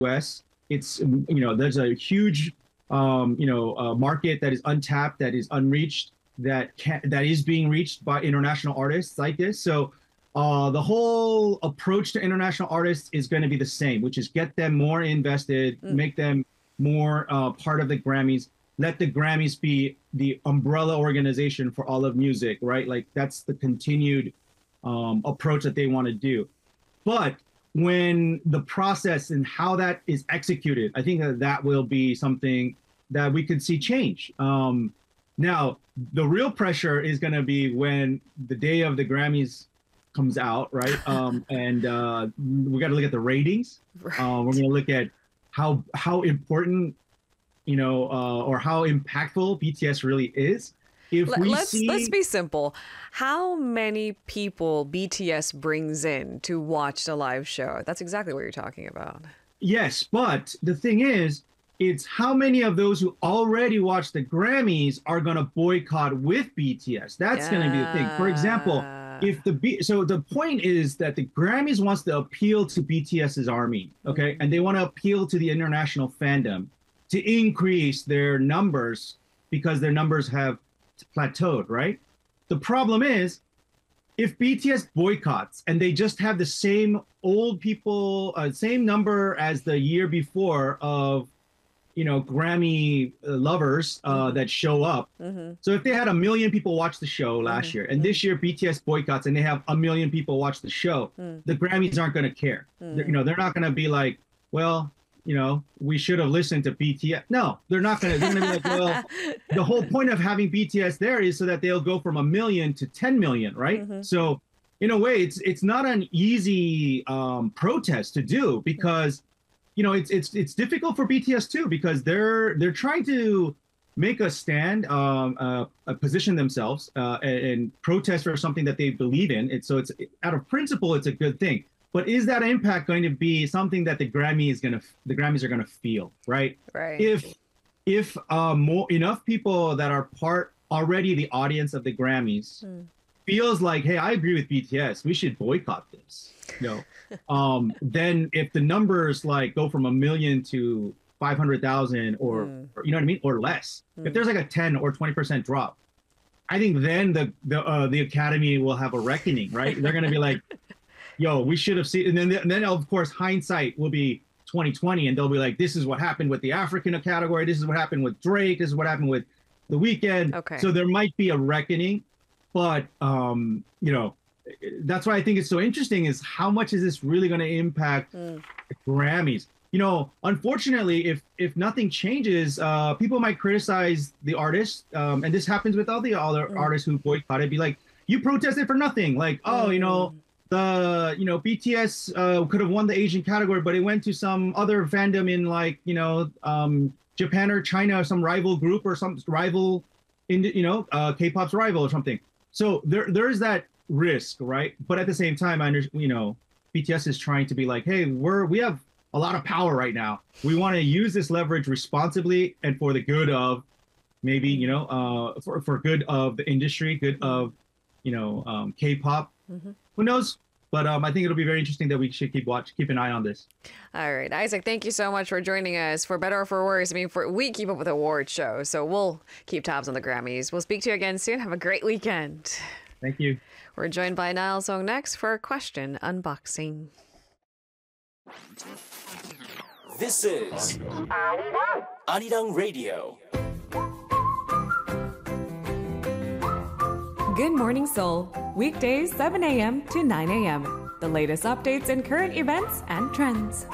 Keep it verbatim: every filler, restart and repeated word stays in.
U S. It's, you know, there's a huge, um, you know, uh, market that is untapped, that is unreached, that can that is being reached by international artists like this. So uh, the whole approach to international artists is going to be the same, which is get them more invested, Mm. make them more uh, part of the Grammys. Let the Grammys be the umbrella organization for all of music, right? Like that's the continued um, approach that they want to do. But when the process and how that is executed, I think that that will be something that we could see change. Um, now, the real pressure is going to be when the day of the Grammys comes out, right? Um, and uh, we got to look at the ratings. Right. Uh, we're going to look at how how important, you know, uh, or how impactful B T S really is. If Let- we let's see, let's be simple. How many people B T S brings in to watch the live show? That's exactly what you're talking about. yes, but the thing is, it's how many of those who already watch the Grammys are going to boycott with B T S. That's going to be the thing. For example, Yeah. if the B, so the point is that the Grammys wants to appeal to BTS's army, okay, and they want to appeal to the international fandom to increase their numbers because their numbers have plateaued, right? The problem is if B T S boycotts and they just have the same old people, uh, same number as the year before of, you know, Grammy uh, lovers uh, Mhm. that show up. Mhm. So if they had a million people watch the show last Mhm. year, and this year B T S boycotts and they have a million people watch the show, Mm. the Grammys aren't going to care. They're- You know, they're not going to be like, well, you know, we should have listened to B T S. No, they're not going to. They're going to be like, well, the whole point of having B T S there is so that they'll go from a million to ten million, right? Mhm. So in a way, it's it's not an easy um, protest to do because, you know, it's it's it's difficult for B T S too because they're they're trying to make a stand, um, uh, uh, position themselves, uh, and, and protest for something that they believe in. It's so it's out of principle, it's a good thing. But is that impact going to be something that the Grammy is going to the Grammys are going to feel, right? Right. If if uh, more enough people that are part already the audience of the Grammys Mm. feels like, hey, I agree with B T S, we should boycott this. You know, um, then if the numbers like go from a million to five hundred thousand, or, Mm. or you know what I mean, or less, Mm. if there's like a ten or twenty percent drop, I think then the the uh, the Academy will have a reckoning, right? They're going to be like, yo, we should have seen, and then and then of course hindsight will be twenty twenty, and they'll be like, this is what happened with the African category, this is what happened with Drake, this is what happened with The Weeknd. Okay. So there might be a reckoning, but um, you know, that's why I think it's so interesting is how much is this really going to impact Mm. the Grammys? You know, unfortunately, if if nothing changes, uh, people might criticize the artist, um, and this happens with all the other Mm. artists who boycotted. Be like, you protested for nothing. Like, oh, you know, the you know B T S uh, could have won the Asian category, but it went to some other fandom in like you know um, Japan or China, some rival group or some rival, in you know uh, K-pop's rival or something. So there there is that risk, right? But at the same time, I under, you know B T S is trying to be like, hey, we're we have a lot of power right now. We want to use this leverage responsibly and for the good of maybe you know uh, for for good of the industry, good of you know um, K-pop. Mhm. Who knows? But um, I think it'll be very interesting that we should keep watch, keep an eye on this. All right, Isaac, thank you so much for joining us. For better or for worse, I mean, for we keep up with award shows, so we'll keep tabs on the Grammys. We'll speak to you again soon. Have a great weekend. Thank you. We're joined by Niall Song next for a question unboxing. This is Arirang Radio. Good Morning Seoul, weekdays seven a.m. to nine a.m. The latest updates and current events and trends.